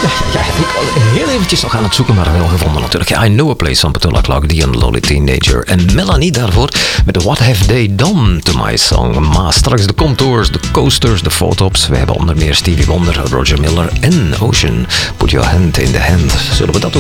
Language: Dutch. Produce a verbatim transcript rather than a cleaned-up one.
ja, ja, ik was heel eventjes nog aan het zoeken, maar wel gevonden natuurlijk. Ja, I Know a Place van Petula Clark, The Unlowly Teenager. En Melanie daarvoor met What Have They Done to My Song. Maar straks de Contours, de Coasters, de Photops. We hebben onder meer Stevie Wonder, Roger Miller en Ocean. Put Your Hand in the Hand. Zullen we dat doen?